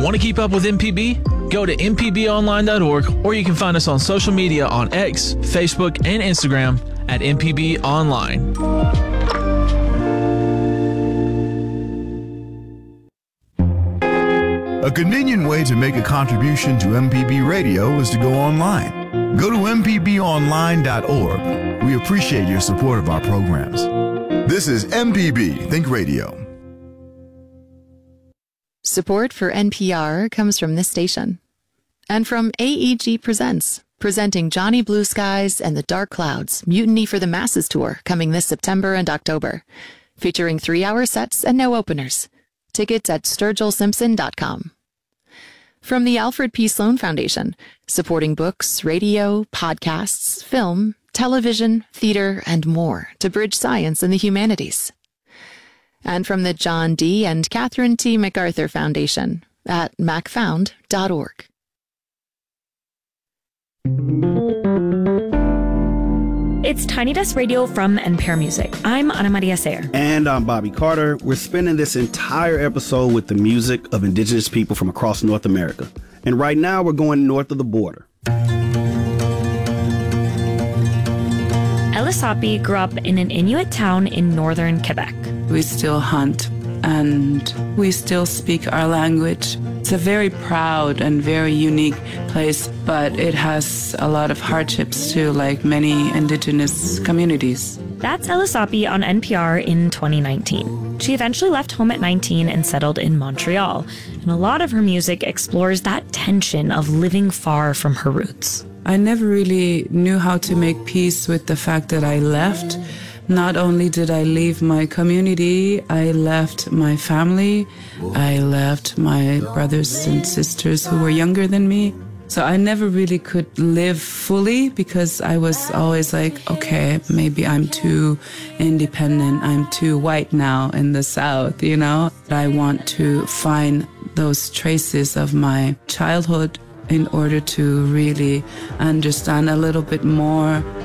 Want to keep up with MPB? Go to mpbonline.org, or you can find us on social media on X, Facebook, and Instagram at MPB Online. A convenient way to make a contribution to MPB Radio is to go online. Go to mpbonline.org. We appreciate your support of our programs. This is MPB Think Radio. Support for NPR comes from this station. And from AEG Presents, presenting Johnny Blue Skies and the Dark Clouds Mutiny for the Masses Tour coming this September and October. Featuring 3-hour sets and no openers. Tickets at sturgillsimpson.com. From the Alfred P. Sloan Foundation, supporting books, radio, podcasts, film, television, theater, and more to bridge science and the humanities. And from the John D. and Catherine T. MacArthur Foundation at macfound.org. It's Tiny Desk Radio from NPR Music. I'm Ana Maria Sayer. And I'm Bobby Carter. We're spending this entire episode with the music of indigenous people from across North America. And right now we're going north of the border. Ellis Hoppe grew up in an Inuit town in northern Quebec. We still hunt and we still speak our language. It's a very proud and very unique place, but it has a lot of hardships too, like many indigenous communities. That's Ellis Hoppe on NPR in 2019. She eventually left home at 19 and settled in Montreal, and a lot of her music explores that tension of living far from her roots. I never really knew how to make peace with the fact that I left. Not only did I leave my community, I left my family, I left my brothers and sisters who were younger than me. So I never really could live fully because I was always like, okay, maybe I'm too independent, I'm too white now in the South, you know? I want to find those traces of my childhood in order to really understand a little bit more